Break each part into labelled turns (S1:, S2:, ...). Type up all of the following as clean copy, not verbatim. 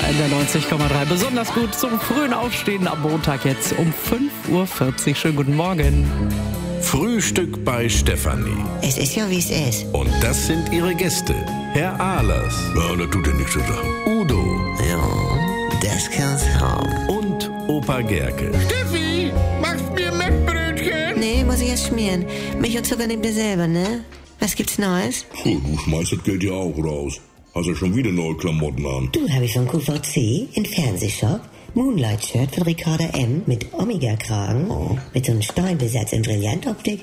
S1: in der 90,3. Besonders gut zum frühen Aufstehen am Montag jetzt um 5:40 Uhr. Schönen guten Morgen.
S2: Frühstück bei Stefanie.
S3: Es ist ja, wie es ist.
S2: Und das sind ihre Gäste. Herr Ahlers.
S4: Ja, das tut ja nichts zu sagen.
S2: Udo.
S3: Ja, das kann's haben.
S2: Und Opa Gerke.
S4: Steffi, machst mir Mettbrötchen?
S3: Nee, muss ich erst schmieren. Milch und Zucker nehmt ihr selber, ne? Was gibt's Neues?
S4: Du schmeißt das Geld ja auch raus. Hast ja schon wieder neue Klamotten an.
S3: Du, habe ich von QVC in Fernsehshop. Moonlight-Shirt von Ricarda M. mit Omega-Kragen. Oh. Mit so einem Steinbesatz in Brillantoptik.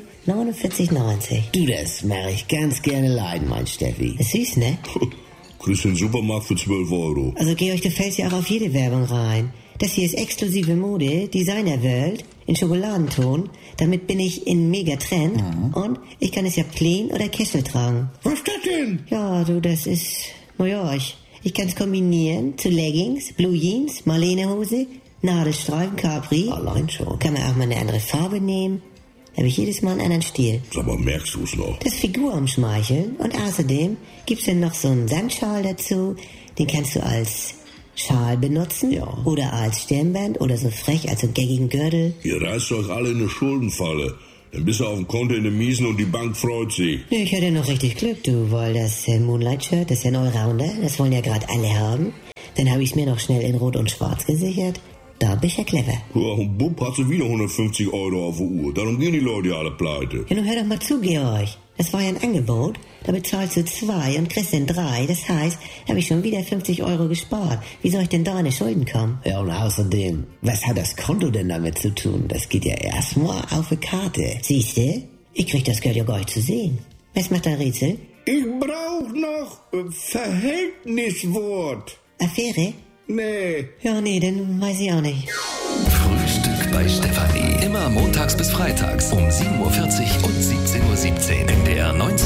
S3: 49,90.
S5: Du, das mache ich ganz gerne leiden, mein Steffi.
S3: Ist süß, ne?
S4: Kriegst den Supermarkt für 12 Euro.
S3: Also Georg, du fällst ja auch auf jede Werbung rein. Das hier ist exklusive Mode, Designer-World, in Schokoladenton. Damit bin ich in Mega-Trend. Und ich kann es ja plain oder Kessel tragen.
S4: Was ist das denn?
S3: Ja, du, das ist... Naja, ich kann es kombinieren zu Leggings, Blue Jeans, Marlene-Hose, Nadelstreifen, Capri.
S5: Allein schon.
S3: Kann man auch mal eine andere Farbe nehmen. Da habe ich jedes Mal einen anderen Stil.
S4: Sag mal, merkst du es noch?
S3: Das Figur umschmeicheln. Und außerdem gibt's dann noch so einen Samtschal dazu. Den kannst du als Schal benutzen.
S5: Ja.
S3: Oder als Stirnband oder so frech als so einen gaggigen Gürtel.
S4: Ihr reißt euch alle in eine Schuldenfalle. Dann bist du auf dem Konto in den Miesen und die Bank freut sich.
S3: Nee, ich hatte noch richtig Glück, du, weil das Moonlight-Shirt, das ist ja ein Allrounder, das wollen ja gerade alle haben. Dann habe ich es mir noch schnell in Rot und Schwarz gesichert. Da bin ich ja clever.
S4: Ja, und Bub hat sie wieder 150 Euro auf der Uhr. Darum gehen die Leute alle pleite.
S3: Ja, nun hör doch mal zu, Georg. Das war ja ein Angebot. Da bezahlst du 2 und kriegst dann 3. Das heißt, habe ich schon wieder 50 Euro gespart. Wie soll ich denn da in die Schulden kommen?
S5: Ja, und außerdem, was hat das Konto denn damit zu tun? Das geht ja erstmal auf eine Karte.
S3: Siehste, ich krieg das Geld ja gar nicht zu sehen. Was macht dein Rätsel?
S4: Ich brauch noch Verhältniswort.
S3: Affäre?
S4: Nee.
S3: Ja, nee, dann weiß ich auch nicht.
S6: Frühstück bei Stefanie. Immer montags bis freitags um 7:40 Uhr und 17:17 Uhr. In der 90